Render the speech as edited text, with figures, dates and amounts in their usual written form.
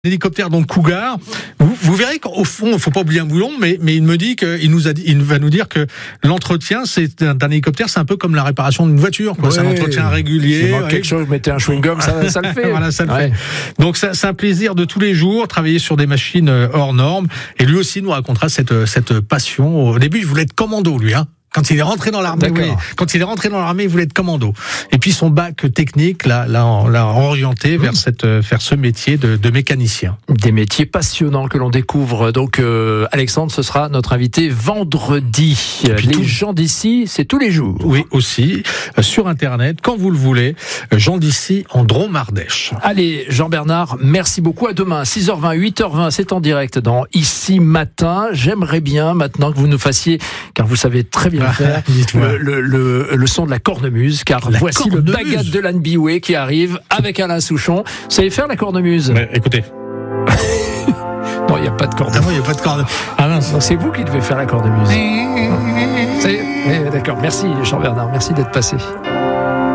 Hélicoptère donc Cougar. Vous verrez qu'au fond, il ne faut pas oublier un boulon, mais il me dit il va nous dire que l'entretien d'un hélicoptère, c'est un peu comme la réparation d'une voiture, quoi. Ouais, c'est un entretien régulier. Si manque quelque chose, mettez un chewing-gum, ça le fait. Voilà, ça le fait. Donc c'est un plaisir de tous les jours, travailler sur des machines hors normes. Et lui aussi nous racontera cette passion. Au début, il voulait être commando, lui, hein. Quand il est rentré dans l'armée, il voulait être commando. Et puis son bac technique l'a orienté vers ce métier de mécanicien. Des métiers passionnants que l'on découvre. Donc Alexandre, ce sera notre invité vendredi. Les gens d'ici, c'est tous les jours. Oui, aussi sur Internet, quand vous le voulez. Gens d'ici en Drôme-Ardèche. Allez, Jean-Bernard, merci beaucoup. À demain, 6h20, 8h20, c'est en direct dans Ici Matin. J'aimerais bien maintenant que vous nous fassiez, car vous savez très bien faire le son de la cornemuse, car voici le Bagat de l'Anne Bioué qui arrive avec Alain Souchon. Vous savez faire la cornemuse? Écoutez. Non, il n'y a pas de cornemuse. Non, il n'y a pas de cornemuse. Ah mince. C'est vous qui devez faire la cornemuse. D'accord, merci Jean-Bernard, merci d'être passé.